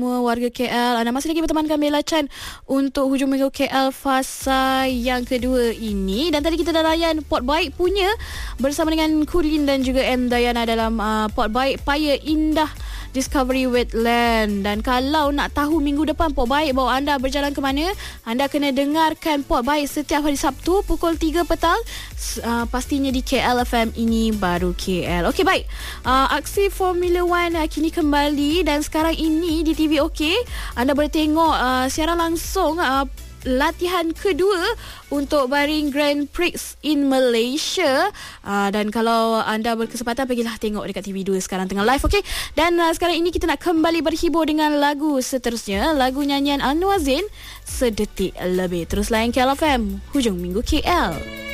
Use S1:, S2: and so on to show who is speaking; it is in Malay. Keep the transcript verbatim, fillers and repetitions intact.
S1: Semua warga K L, anda masih lagi bertemankan Bella Chan untuk hujung minggu K L fasa yang kedua ini. Dan tadi kita dah layan Port Baik punya bersama dengan Kulin dan juga M Dayana dalam uh, Port Baik Paya Indah Discovery Wetland. Dan kalau nak tahu minggu depan Port Baik bawa anda berjalan ke mana, anda kena dengarkan Port Baik setiap hari Sabtu pukul tiga petang, uh, pastinya di K L F M Ini Baru K L. Okey, baik, uh, aksi Formula One uh, kini kembali dan sekarang ini di T V OK anda boleh tengok uh, siaran langsung uh, latihan kedua untuk baring Grand Prix in Malaysia. uh, Dan kalau anda berkesempatan, pergilah tengok dekat T V dua sekarang tengah live. Okay? Dan uh, sekarang ini kita nak kembali berhibur dengan lagu seterusnya, lagu nyanyian Anwar Zain, Sedetik Lebih. Terus layan K L F M hujung minggu K L.